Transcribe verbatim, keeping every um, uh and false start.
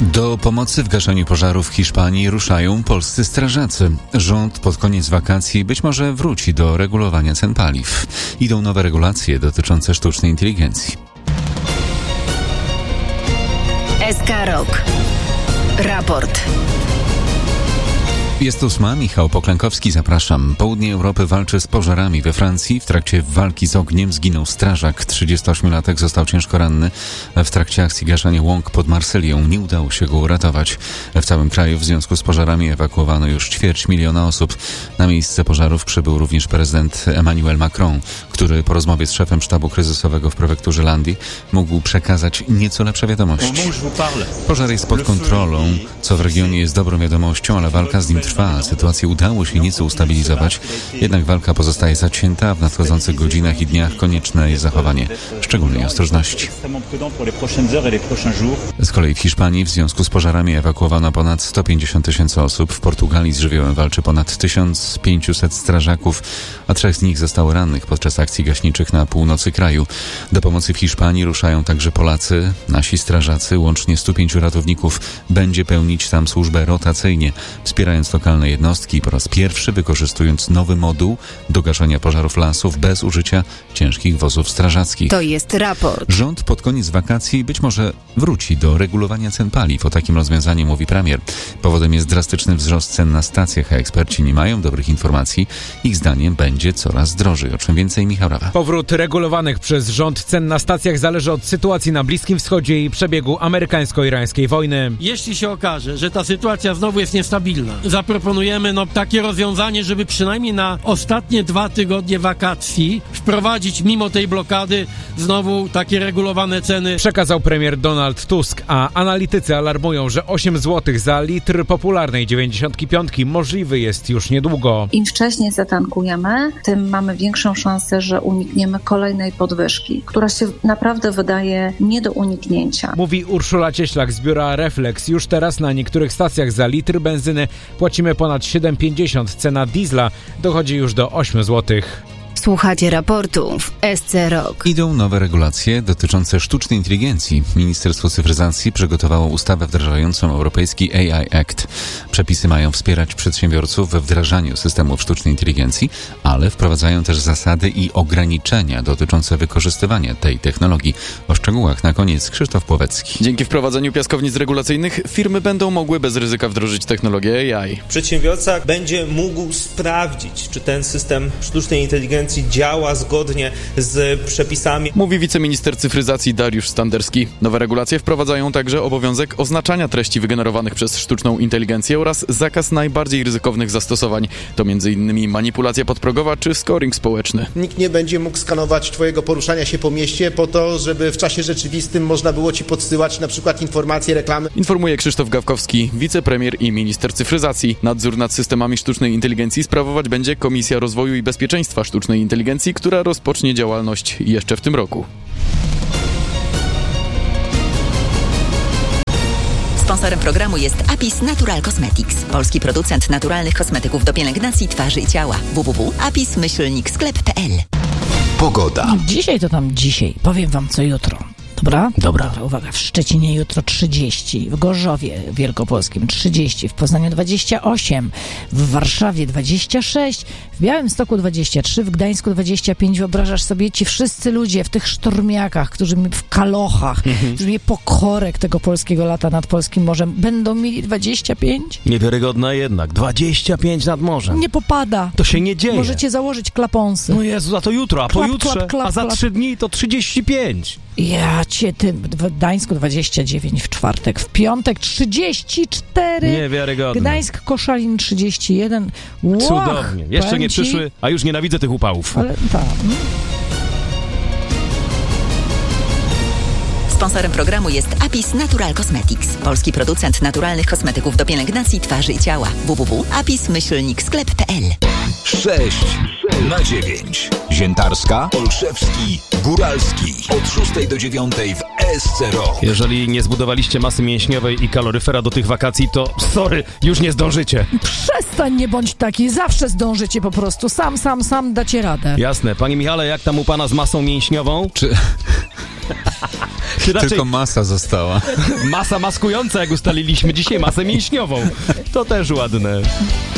Do pomocy w gaszeniu pożarów w Hiszpanii ruszają polscy strażacy. Rząd pod koniec wakacji być może wróci do regulowania cen paliw. Idą nowe regulacje dotyczące sztucznej inteligencji. S K Rok. Raport. Jest ósma, Michał Poklękowski, zapraszam. Południe Europy walczy z pożarami. We Francji w trakcie walki z ogniem zginął strażak. trzydziestoośmiolatek został ciężko ranny. W trakcie akcji gaszenia łąk pod Marsylią nie udało się go uratować. W całym kraju w związku z pożarami ewakuowano już ćwierć miliona osób. Na miejsce pożarów przybył również prezydent Emmanuel Macron, który po rozmowie z szefem sztabu kryzysowego w prefekturze Landii mógł przekazać nieco lepsze wiadomości. Pożar jest pod kontrolą, co w regionie jest dobrą wiadomością, ale walka z nim trwa. Sytuację udało się nieco ustabilizować, jednak walka pozostaje zacięta, a w nadchodzących godzinach i dniach konieczne jest zachowanie szczególnej ostrożności. Z kolei w Hiszpanii w związku z pożarami ewakuowano ponad sto pięćdziesiąt tysięcy osób. W Portugalii z żywiołem walczy ponad tysiąc pięćset strażaków, a trzech z nich zostało rannych podczas akcji gaśniczych na północy kraju. Do pomocy w Hiszpanii ruszają także Polacy. Nasi strażacy, łącznie stu pięciu ratowników, będzie pełnić tam służbę rotacyjnie, wspierając lokalne jednostki, po raz pierwszy wykorzystując nowy moduł do gaszenia pożarów lasów bez użycia ciężkich wozów strażackich. To jest raport. Rząd pod koniec wakacji być może wróci do regulowania cen paliw. O takim rozwiązaniu mówi premier. Powodem jest drastyczny wzrost cen na stacjach, a eksperci nie mają dobrych informacji. Ich zdaniem będzie coraz drożej. O czym więcej Michał Rawa. Powrót regulowanych przez rząd cen na stacjach zależy od sytuacji na Bliskim Wschodzie i przebiegu amerykańsko-irańskiej wojny. Jeśli się okaże, że ta sytuacja znowu jest niestabilna, zaproponujemy no takie rozwiązanie, żeby przynajmniej na ostatnie dwa tygodnie wakacji wprowadzić mimo tej blokady znowu takie regulowane ceny. Przekazał premier Donald Tusk, a analitycy alarmują, że osiem złotych za litr popularnej dziewięćdziesiątki piątki możliwy jest już niedługo. Im wcześniej zatankujemy, tym mamy większą szansę, że unikniemy kolejnej podwyżki, która się naprawdę wydaje nie do uniknięcia. Mówi Urszula Cieślak z biura Reflex. Już teraz na niektórych stacjach za litr benzyny płacimy ponad siedem pięćdziesiąt. Cena diesla dochodzi już do osiem złotych. Słuchacie raportu w S C Rok. Idą nowe regulacje dotyczące sztucznej inteligencji. Ministerstwo Cyfryzacji przygotowało ustawę wdrażającą Europejski A I Act. Przepisy mają wspierać przedsiębiorców we wdrażaniu systemów sztucznej inteligencji, ale wprowadzają też zasady i ograniczenia dotyczące wykorzystywania tej technologii. O szczegółach na koniec Krzysztof Płowecki. Dzięki wprowadzeniu piaskownic regulacyjnych firmy będą mogły bez ryzyka wdrożyć technologię A I. Przedsiębiorca będzie mógł sprawdzić, czy ten system sztucznej inteligencji działa zgodnie z przepisami. Mówi wiceminister cyfryzacji Dariusz Standerski. Nowe regulacje wprowadzają także obowiązek oznaczania treści wygenerowanych przez sztuczną inteligencję oraz zakaz najbardziej ryzykownych zastosowań. To m.in. manipulacja podprogowa czy scoring społeczny. Nikt nie będzie mógł skanować twojego poruszania się po mieście po to, żeby w czasie rzeczywistym można było ci podsyłać na przykład informacje, reklamy. Informuje Krzysztof Gawkowski, wicepremier i minister cyfryzacji. Nadzór nad systemami sztucznej inteligencji sprawować będzie Komisja Rozwoju i Bezpieczeństwa Sztucznej Inteligencji, która rozpocznie działalność jeszcze w tym roku. Sponsorem programu jest Apis Natural Cosmetics, polski producent naturalnych kosmetyków do pielęgnacji twarzy i ciała. w w w kropka apis myślnik sklep kropka p l. Pogoda. Dzisiaj to tam dzisiaj. Powiem wam co jutro. Dobra? Dobra. Dobra, uwaga, w Szczecinie jutro trzydzieści, w Gorzowie Wielkopolskim trzydzieści, w Poznaniu dwadzieścia osiem, w Warszawie dwadzieścia sześć, w Białymstoku dwadzieścia trzy, w Gdańsku dwadzieścia pięć. Wyobrażasz sobie, ci wszyscy ludzie w tych sztormiakach, którzy mi w kalochach, mhm. którzy mi pokorek tego polskiego lata nad polskim morzem, będą mieli dwadzieścia pięć? Niewiarygodna jednak, dwadzieścia pięć nad morzem. Nie popada. To się nie dzieje. Możecie założyć klaponsy. No Jezu, a to jutro, a klap, pojutrze, klap, klap, a za klap. trzy dni to trzydzieści pięć. Ja cię tym, w Gdańsku dwadzieścia dziewięć w czwartek, w piątek trzydzieści cztery. Niewiarygodne. Gdańsk, Koszalin trzydzieści jeden. Łoch, cudownie. Jeszcze nie ci... przyszły, a już nienawidzę tych upałów. Ale tak. Sponsorem programu jest Apis Natural Cosmetics, polski producent naturalnych kosmetyków do pielęgnacji twarzy i ciała. w w w kropka apis myślnik sklep kropka p l. sześć na dziewięć. Ziętarska, Olszewski, Góralski. Od szóstej do dziewiątej w S C Rok. Jeżeli nie zbudowaliście masy mięśniowej i kaloryfera do tych wakacji, to sorry, już nie zdążycie. Przestań, nie bądź taki, zawsze zdążycie po prostu. Sam, sam, sam dacie radę. Jasne. Panie Michale, jak tam u pana z masą mięśniową? Czy... Czy raczej Tylko masa została. masa maskująca, jak ustaliliśmy dzisiaj, masę mięśniową. To też ładne.